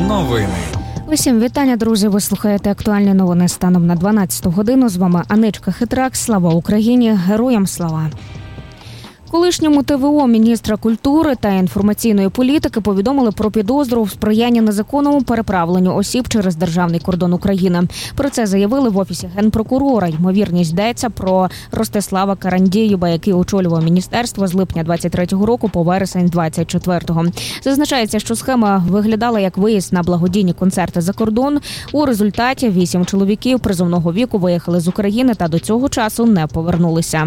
Новини. Усім вітання, друзі. Ви слухаєте актуальні новини станом на 12 годину. З вами Аничка Хитрак. Слава Україні! Героям слава! Колишньому ТВО міністра культури та інформаційної політики повідомили про підозру в сприянні незаконному переправленню осіб через державний кордон України. Про це заявили в Офісі Генпрокурора. Ймовірність йдеться про Ростислава Карандєєва, який очолював міністерство з липня 23-го року по вересень 24-го. Зазначається, що схема виглядала як виїзд на благодійні концерти за кордон. У результаті 8 чоловіків призовного віку виїхали з України та до цього часу не повернулися.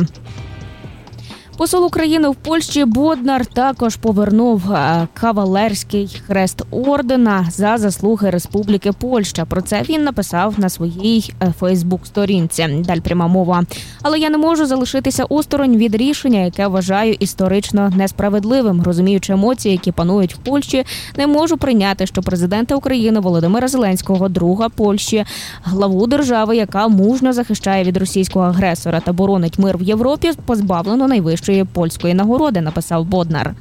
Посол України в Польщі Боднар також повернув кавалерський хрест ордена за заслуги Республіки Польща. Про це він написав на своїй Фейсбук-сторінці. Далі пряма мова. Але я не можу залишитися осторонь від рішення, яке вважаю історично несправедливим. Розуміючи емоції, які панують в Польщі, не можу прийняти, що президента України Володимира Зеленського, друга Польщі, главу держави, яка мужньо захищає від російського агресора та боронить мир в Європі, позбавлено найвищої польської нагороди, написав Боднар.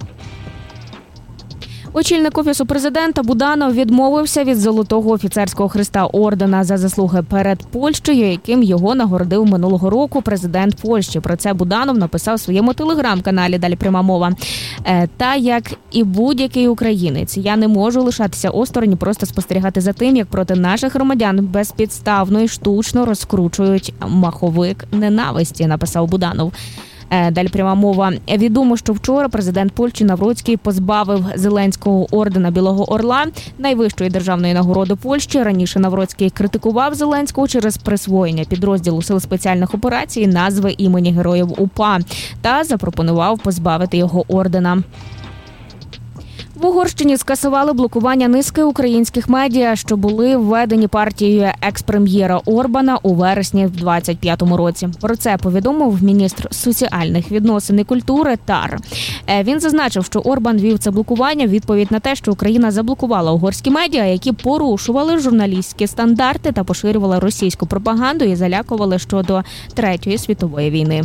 Очільник Офісу президента Буданов відмовився від Золотого офіцерського хреста ордена за заслуги перед Польщею, яким його нагородив минулого року президент Польщі. Про це Буданов написав в своєму телеграм-каналі, далі пряма мова. Та як і будь-який українець, я не можу лишатися осторонь і просто спостерігати за тим, як проти наших громадян безпідставно і штучно розкручують маховик ненависті, написав Буданов. Далі пряма мова. Відомо, що вчора президент Польщі Навроцький позбавив Зеленського ордена Білого Орла, найвищої державної нагороди Польщі. Раніше Навроцький критикував Зеленського через присвоєння підрозділу Сил спеціальних операцій назви імені Героїв УПА та запропонував позбавити його ордена. В Угорщині скасували блокування низки українських медіа, що були введені партією екс-прем'єра Орбана у вересні 25-му році. Про це повідомив міністр соціальних відносин і культури Тар. Він зазначив, що Орбан вів це блокування в відповідь на те, що Україна заблокувала угорські медіа, які порушували журналістські стандарти та поширювали російську пропаганду і залякували щодо Третьої світової війни.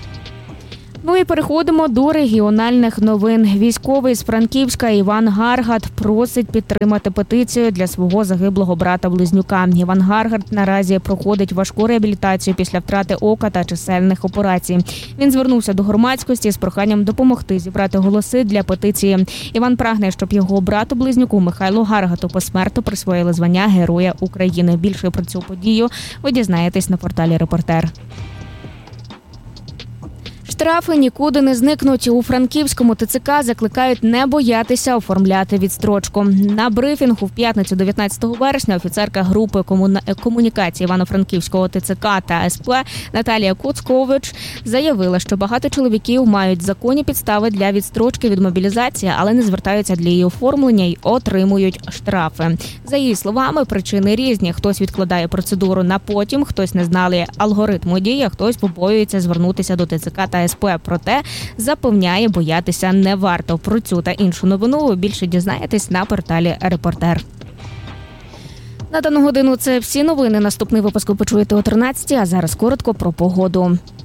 Ну і переходимо до регіональних новин. Військовий з Франківська Іван Гаргат просить підтримати петицію для свого загиблого брата-близнюка. Іван Гаргат наразі проходить важку реабілітацію після втрати ока та чисельних операцій. Він звернувся до громадськості з проханням допомогти зібрати голоси для петиції. Іван прагне, щоб його брату-близнюку Михайлу Гаргату посмертно присвоїли звання Героя України. Більше про цю подію ви дізнаєтесь на порталі «Репортер». Штрафи нікуди не зникнуть. У Франківському ТЦК закликають не боятися оформляти відстрочку. На брифінгу в п'ятницю 19 вересня офіцерка групи комунікації Івано-Франківського ТЦК та СП Наталія Коцкович заявила, що багато чоловіків мають законні підстави для відстрочки від мобілізації, але не звертаються для її оформлення й отримують штрафи. За її словами, причини різні. Хтось відкладає процедуру на потім, хтось не знає алгоритму дії, а хтось побоюється звернутися до ТЦК та СП. Проте запевняє, боятися не варто. Про цю та іншу новину ви більше дізнаєтесь на порталі «Репортер». На дану годину це всі новини. Наступний випуск ви почуєте о 13-й, а зараз коротко про погоду.